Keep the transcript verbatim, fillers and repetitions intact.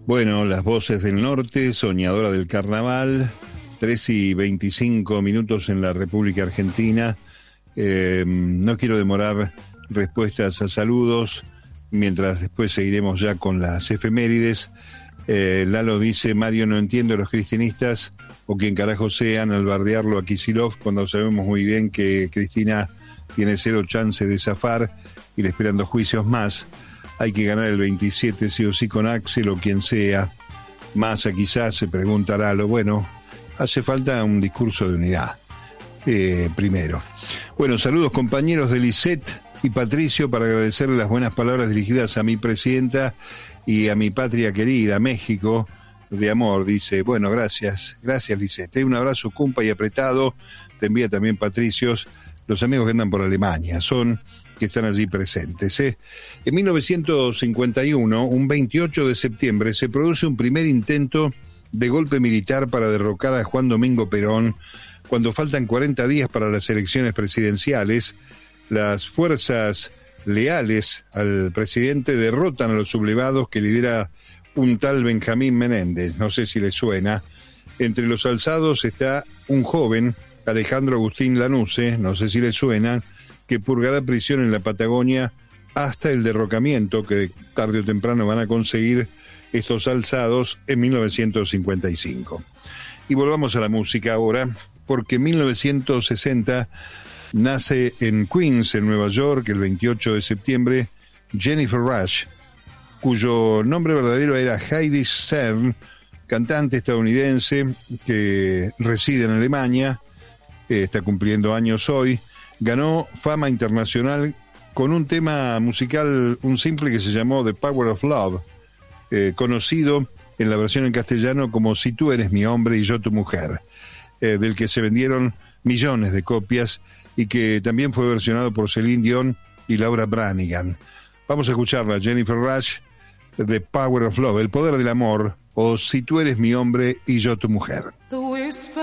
Bueno, las voces del norte, soñadora del carnaval, tres y veinticinco minutos en la República Argentina. Eh, no quiero demorar respuestas a saludos, mientras después seguiremos ya con las efemérides. Eh, Lalo dice, Mario, no entiendo a los cristianistas o quien carajo sean al bardearlo a Kicillof cuando sabemos muy bien que Cristina tiene cero chance de zafar y le esperan dos juicios más. Hay que ganar el veintisiete sí o sí con Axel o quien sea. Massa quizás, se pregunta Lalo. Bueno, hace falta un discurso de unidad, eh, primero. Bueno, saludos compañeros de Lisette y Patricio para agradecerle las buenas palabras dirigidas a mi presidenta y a mi patria querida, México, de amor, dice. Bueno, gracias, gracias Lisette. Un abrazo cumpa y apretado. Te envía también Patricios, los amigos que andan por Alemania, son... que están allí presentes. ¿eh? En mil novecientos cincuenta y uno, un veintiocho de septiembre, se produce un primer intento de golpe militar para derrocar a Juan Domingo Perón. Cuando faltan cuarenta días para las elecciones presidenciales, las fuerzas leales al presidente derrotan a los sublevados que lidera un tal Benjamín Menéndez. No sé si le suena. Entre los alzados está un joven, Alejandro Agustín Lanusse, no sé si le suena, que purgará prisión en la Patagonia hasta el derrocamiento que tarde o temprano van a conseguir estos alzados en mil novecientos cincuenta y cinco. Y volvamos a la música ahora, porque en mil novecientos sesenta nace en Queens, en Nueva York, el veintiocho de septiembre, Jennifer Rush, cuyo nombre verdadero era Heidi Stern, cantante estadounidense que reside en Alemania, eh, está cumpliendo años hoy. Ganó fama internacional con un tema musical, un simple que se llamó The Power of Love, eh, conocido en la versión en castellano como Si tú eres mi hombre y yo tu mujer, eh, del que se vendieron millones de copias y que también fue versionado por Celine Dion y Laura Branigan. Vamos a escucharla, Jennifer Rush, The Power of Love, el poder del amor, o Si tú eres mi hombre y yo tu mujer.